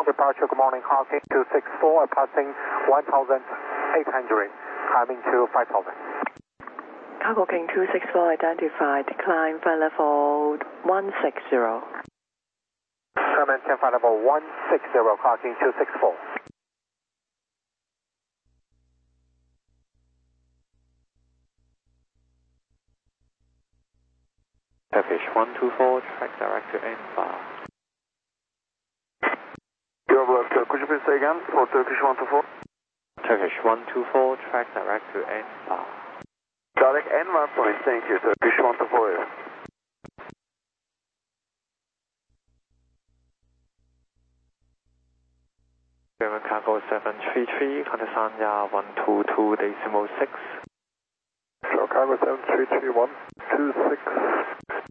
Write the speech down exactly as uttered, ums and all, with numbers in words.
departure, good morning, Hawking two six four, passing one thousand eight hundred, climbing to five thousand. Cargo King two six four identified, climb flight level one six zero. Maintain flight level one six zero, Hawking two six four. Turkish one two four, track direct to N bar. Europe, could you please say again for Turkish one two four? Turkish one two four, track direct to N bar. Direct N one point, thank you, Turkish one two four. German cargo seven three three, Kansanya one two two decimal six. So cargo seven three three one two six.